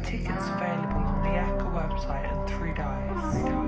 Tickets available on the ACCA website and through Dice.